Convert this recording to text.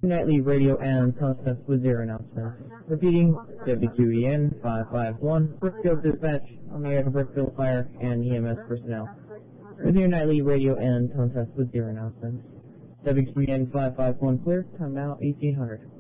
Nightly radio and contest with 0 announcements. Repeating, WQEN 551, Brookfield Dispatch, American Brookfield Fire, and EMS personnel. With your nightly radio and contest with 0 announcements. WQEN 551 clear, time now 1800.